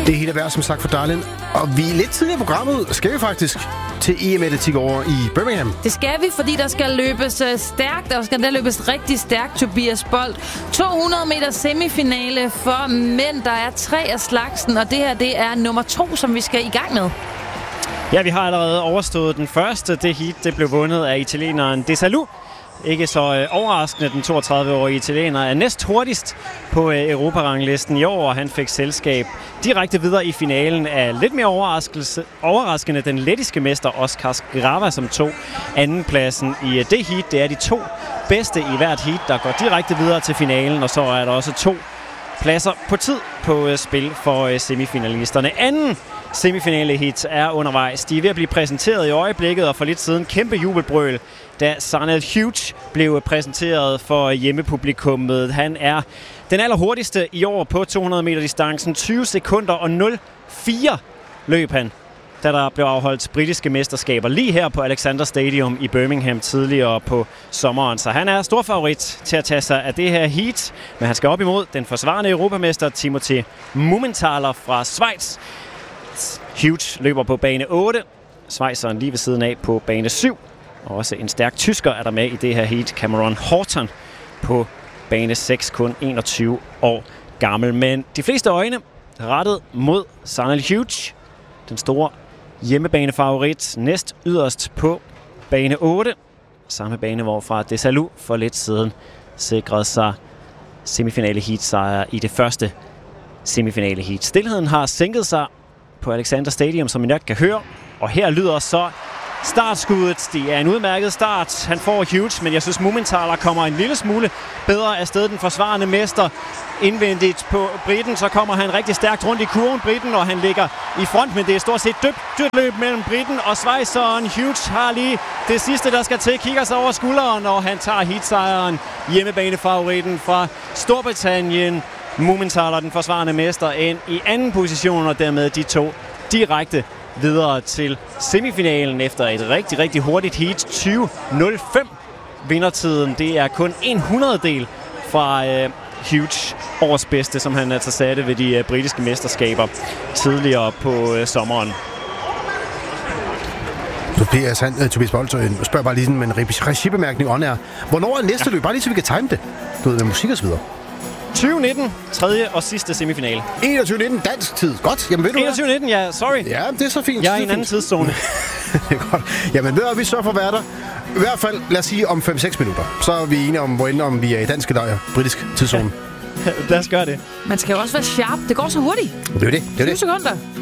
Det hele er værd, som sagt, for Darlin. Og vi er lidt tidligere i programmet, skal vi faktisk til EM-atletik over i Birmingham. Det skal vi, fordi der skal løbes stærkt, og skal der løbes rigtig stærkt, Tobias Bolt. 200 meter semifinale for mænd, der er 3 af slagsen, og det her, det er nummer 2, som vi skal i gang med. Ja, vi har allerede overstået den første. Det heat, det blev vundet af italieneren Desalou. Ikke så overraskende, den 32-årige italiener er næst hurtigst på Europaranglisten i år, og han fik selskab direkte videre i finalen af lidt mere overraskende den lettiske mester Oskar Grava, som tog andenpladsen i det heat. Det er de 2 bedste i hvert heat, der går direkte videre til finalen, og så er der også 2 pladser på tid på spil for semifinalisterne. Anden semifinale hit er undervejs. De er ved at blive præsenteret i øjeblikket, og for lidt siden kæmpe jubelbrøl, da Sanel Hughes blev præsenteret for hjemmepublikummet. Han er den allerhurtigste i år på 200 meter distancen. 20 sekunder og 0,4 løb han, da der blev afholdt britiske mesterskaber lige her på Alexander Stadium i Birmingham tidligere på sommeren. Så han er stor favorit til at tage sig af det her heat, men han skal op imod den forsvarende europamester Timothy Mumenthaler fra Schweiz. Hughes løber på bane 8, Schweizeren lige ved siden af på bane 7. Og også en stærk tysker er der med i det her heat, Cameron Horton, på bane 6, kun 21 år gammel. Men de fleste øjne rettet mod Sanel Hughes, den store hjemmebanefavorit, næst yderst på bane 8. Samme bane, hvorfra Desalou for lidt siden sikrede sig semifinale heat sejr i det første semifinale heat. Stilheden har sænket sig på Alexander Stadium, som I nok kan høre. Og her lyder så startskuddet. Det er en udmærket start. Han får Hughes, men jeg synes Mumenthaler kommer en lille smule bedre afsted. Den forsvarende mester indvendigt på Briten. Så kommer han rigtig stærkt rundt i kurven, Briten, og han ligger i front, men det er stort set dybt løb mellem Briten og Schweizeren. Hughes har lige det sidste, der skal til. Kigger sig over skulderen, og han tager heatsejren. Hjemmebanefavoritten fra Storbritannien. Mumenthaler, den forsvarende mester, ind i anden position, og dermed de 2 direkte videre til semifinalen efter et rigtig, rigtig hurtigt heat. 20.05 vindertiden. Det er kun 1/100 fra Hughes års bedste, som han altså satte ved de britiske mesterskaber tidligere på sommeren. Tobias Bolt, spørger bare lige sådan med en regibemærkning on air. Hvornår er næste løb? Bare lige så vi kan time det. Du ved, med musik og så videre. 2019, tredje og sidste semifinale. 21.19 dansk tid. Godt. Jamen ved du 21.19, ja, sorry. Ja, det er så fint. Jeg er i en anden tidszone. Det er godt. Jamen ved du, vi sørger for at være der. I hvert fald, lad os sige om 5-6 minutter. Så er vi enige om vi er i dansk eller britisk tidszone. Lad os gøre det. Man skal jo også være sharp. Det går så hurtigt. Det er det. 20 sekunder.